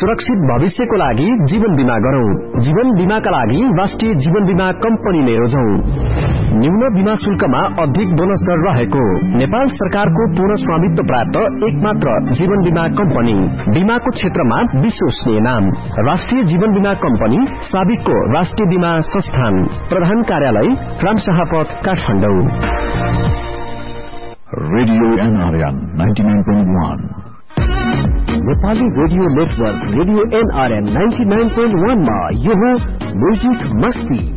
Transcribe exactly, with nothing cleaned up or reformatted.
सुरक्षित भविष्यको लागि जीवन बीमा गरौं। जीवन बीमाका लागि राष्ट्रिय जीवन बीमा कम्पनी नै रोजौं। न्यून बीमा शुल्कमा अधिक बोनस दर रहेको नेपाल सरकारको पूर्ण स्वामित्व प्राप्त एकमात्र जीवन बीमा कम्पनी। बीमाको क्षेत्रमा विश्वसनीय नाम राष्ट्रिय जीवन बीमा कम्पनी, साबिकको राष्ट्रिय बीमा संस्थान, प्रधान कार्यालय रामशाहपथ, Kathmandu. Radio NRN ninety nine point one Nepali radio network radio NRN ninety nine point one मा यो हो म्युजिक मस्ती।